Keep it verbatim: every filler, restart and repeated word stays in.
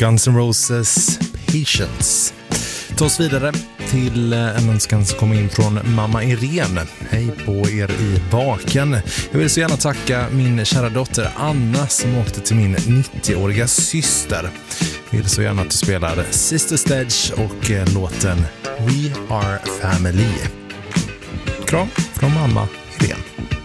Guns N' Roses Patience. Ta oss vidare till en önskan som kommer in från mamma Irene. Hej på er i baken. Jag vill så gärna tacka min kära dotter Anna som åkte till min nittioåriga syster. Jag vill så gärna att du spelar Sister Sledge och låten We Are Family. Kram från mamma Irene.